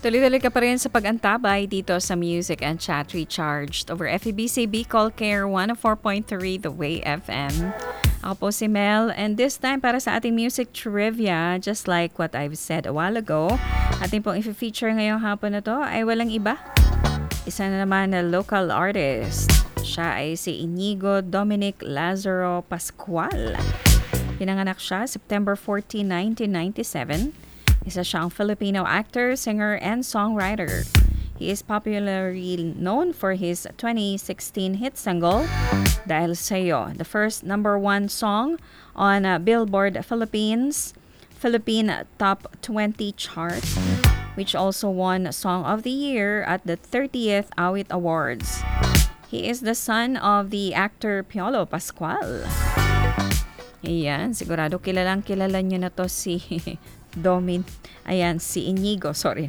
Tuloy-tuloy ka pa rin sa pag-antabay dito sa Music and Chat Recharged over FEBC Bicol Care 104.3 The Way FM. Ako po si Mel, and this time para sa ating music trivia, just like what I've said a while ago, ating pong i-feature ngayong hapon na to ay walang iba. Isa na naman na local artist. Siya ay si Inigo Dominic Lazaro Pascual. Pinanganak siya September 14, 1997. Isa siyang Filipino actor, singer, and songwriter. He is popularly known for his 2016 hit single, Dahil Sa'yo, the first number one song on Billboard Philippine Top 20 chart, which also won Song of the Year at the 30th Awit Awards. He is the son of the actor Piolo Pascual. Ayan, sigurado kilala nyo na to si si Inigo, sorry.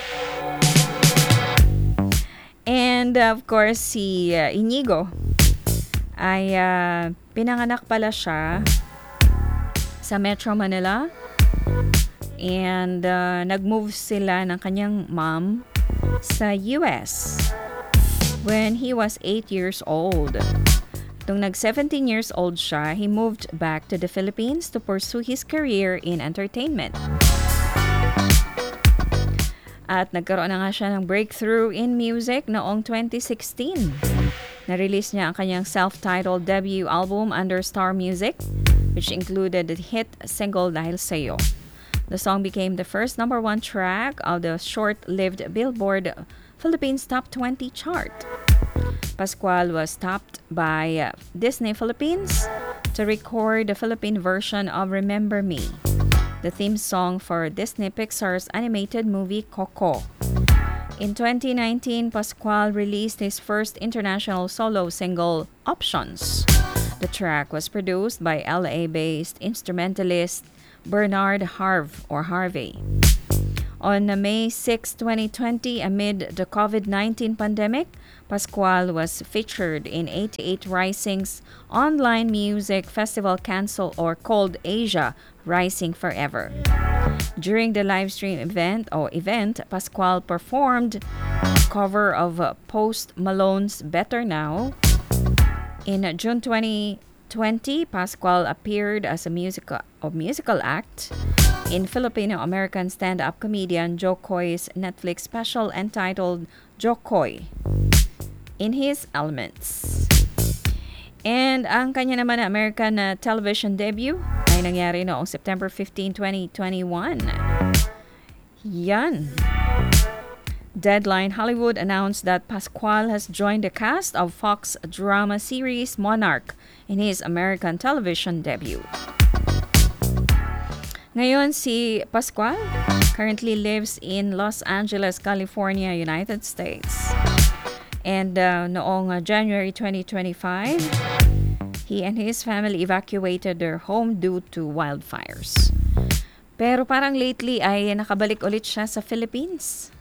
And of course, si Inigo ay pinanganak pala siya sa Metro Manila. And nag-move sila ng kanyang mom sa US when he was 8 years old. Nung nag-17 years old siya, he moved back to the Philippines to pursue his career in entertainment. At nagkaroon na nga siya ng breakthrough in music noong 2016. Na-release niya ang kanyang self-titled debut album under Star Music, which included the hit single Dahil Sa'yo. The song became the first number one track of the short-lived Billboard Philippines Top 20 chart. Pascual was tapped by Disney Philippines to record the Philippine version of Remember Me, the theme song for Disney Pixar's animated movie Coco. In 2019, Pascual released his first international solo single, Options. The track was produced by LA-based instrumentalist Bernard Harvey. On May 6, 2020, amid the COVID-19 pandemic, Pascual was featured in 88 Rising's online music festival called Asia Rising Forever. During the live stream event, Pascual performed a cover of Post Malone's Better Now. In June 2020, Pascual appeared as a musical act in Filipino-American stand-up comedian Joe Coy's Netflix special entitled Joe Coy, In His Elements. And ang kanya naman na American television debut ay nangyari noong September 15, 2021. Yan. Deadline Hollywood announced that Pascual has joined the cast of Fox drama series Monarch in his American television debut. Ngayon, si Pascual currently lives in Los Angeles, California, United States. And noong January 2025, he and his family evacuated their home due to wildfires. Pero parang lately ay nakabalik ulit siya sa Philippines.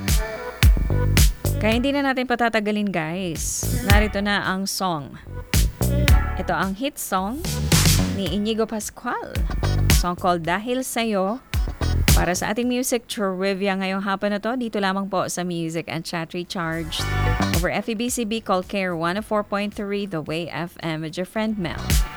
Kaya hindi na natin patatagalin, guys. Narito na ang song. Ito ang hit song ni Inigo Pascual. Song called Dahil Sa'yo. Para sa ating music trivia ngayong hapon na to, dito lamang po sa Music and Chat Recharged over FEBC Bicol Care 104.3 The Way FM with your friend Mel.